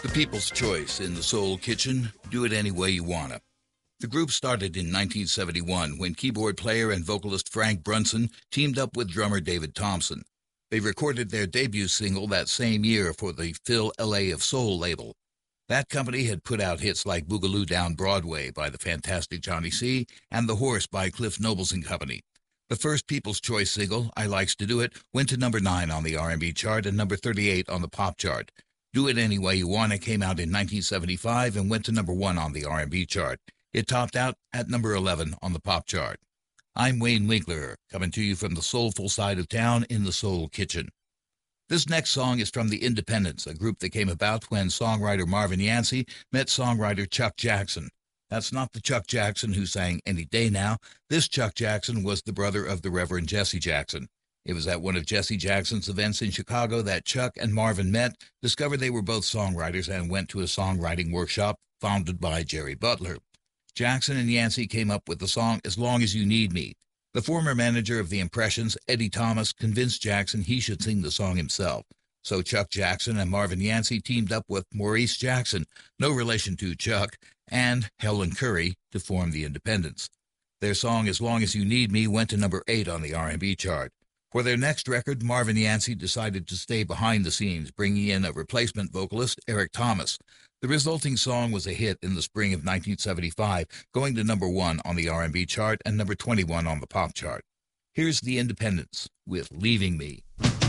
The People's Choice in the Soul Kitchen, Do It Any Way You Wanna. The group started in 1971 when keyboard player and vocalist Frank Brunson teamed up with drummer David Thompson. They recorded their debut single that same year for the Phil L.A. of Soul label. That company had put out hits like Boogaloo Down Broadway by the fantastic Johnny C. and The Horse by Cliff Nobles and Company. The first People's Choice single, I Likes to Do It, went to number 9 on the R&B chart and number 38 on the pop chart. Do It Any Way You Wanna came out in 1975 and went to number 1 on the R&B chart. It topped out at number 11 on the pop chart. I'm Wayne Winkler, coming to you from the soulful side of town in the Soul Kitchen. This next song is from the Independents, a group that came about when songwriter Marvin Yancey met songwriter Chuck Jackson. That's not the Chuck Jackson who sang Any Day Now. This Chuck Jackson was the brother of the Reverend Jesse Jackson. It was at one of Jesse Jackson's events in Chicago that Chuck and Marvin met, discovered they were both songwriters, and went to a songwriting workshop founded by Jerry Butler. Jackson and Yancey came up with the song As Long As You Need Me. The former manager of the Impressions, Eddie Thomas, convinced Jackson he should sing the song himself. So Chuck Jackson and Marvin Yancey teamed up with Maurice Jackson, no relation to Chuck, and Helen Curry to form the Independents. Their song As Long As You Need Me went to number 8 on the R&B chart. For their next record, Marvin Yancey decided to stay behind the scenes, bringing in a replacement vocalist, Eric Thomas. The resulting song was a hit in the spring of 1975, going to number 1 on the R&B chart and number 21 on the pop chart. Here's the Independents with Leaving Me.